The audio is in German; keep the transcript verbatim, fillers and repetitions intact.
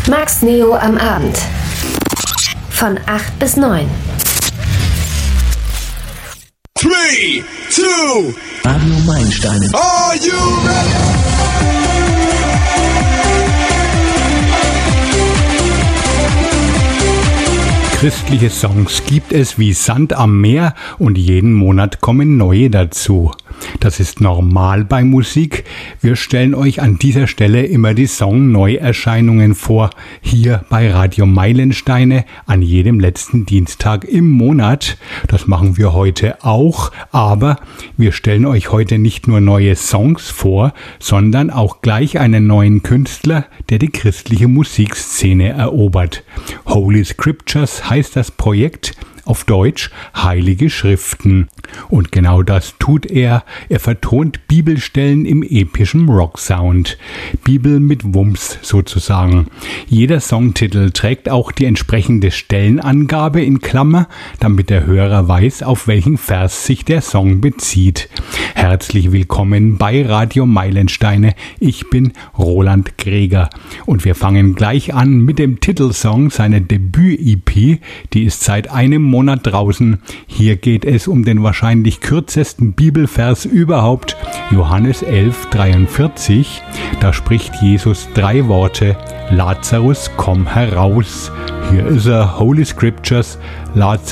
Max Neo am Abend. Von acht bis neun. Three, two, Radio Meilensteine. Are you ready? Christliche Songs gibt es wie Sand am Meer und jeden Monat kommen neue dazu. Das ist normal bei Musik. Wir stellen euch an dieser Stelle immer die Song-Neuerscheinungen vor, hier bei Radio Meilensteine an jedem letzten Dienstag im Monat. Das machen wir heute auch, aber wir stellen euch heute nicht nur neue Songs vor, sondern auch gleich einen neuen Künstler, der die christliche Musikszene erobert. Holy Scriptures heißt das Projekt, auf Deutsch Heilige Schriften. Und genau das tut er. Er vertont Bibelstellen im epischen Rocksound. Bibel mit Wumms sozusagen. Jeder Songtitel trägt auch die entsprechende Stellenangabe in Klammer, damit der Hörer weiß, auf welchen Vers sich der Song bezieht. Herzlich willkommen bei Radio Meilensteine. Ich bin Roland Greger. Und wir fangen gleich an mit dem Titelsong seiner Debüt-E P. Die ist seit einem Monat draußen. Hier geht es um den wahrscheinlich kürzesten Bibelvers überhaupt, Johannes elf dreiundvierzig. Da spricht Jesus drei Worte: Lazarus, komm heraus. Hier ist er, Holy Scriptures, Lazarus